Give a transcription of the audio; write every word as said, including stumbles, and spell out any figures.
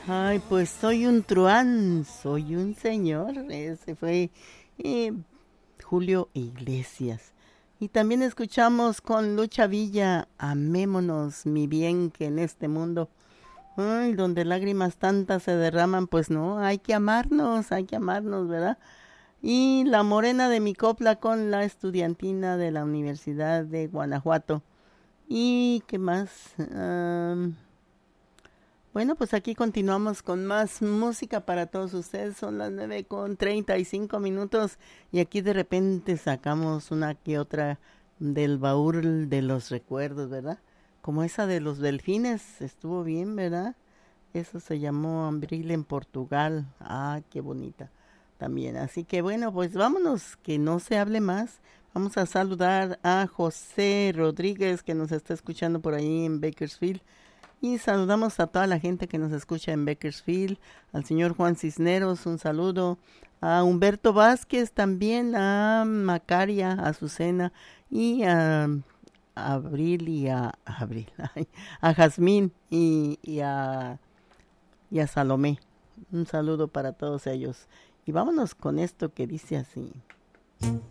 Ay, pues soy un truán, soy un señor. Ese fue eh, Julio Iglesias. Y también escuchamos con Lucha Villa, amémonos, mi bien, que en este mundo, ay, donde lágrimas tantas se derraman, pues no, hay que amarnos, hay que amarnos, ¿verdad? Y La Morena de mi copla con la estudiantina de la Universidad de Guanajuato. ¿Y qué más? Am, bueno, pues aquí continuamos con más música para todos ustedes. Son las nueve con treinta y cinco minutos y aquí de repente sacamos una que otra del baúl de los recuerdos, ¿verdad? Como esa de los delfines, estuvo bien, ¿verdad? Eso se llamó Ambril en Portugal. Ah, qué bonita también. Así que bueno, pues vámonos, que no se hable más. Vamos a saludar a José Rodríguez que nos está escuchando por ahí en Bakersfield. Y saludamos a toda la gente que nos escucha en Bakersfield, al señor Juan Cisneros, un saludo, a Humberto Vázquez también, a Macaria, a Azucena y a, a Abril y a, a Abril, ay, a Jazmín y, y, a, y a Salomé. Un saludo para todos ellos. Y vámonos con esto que dice así.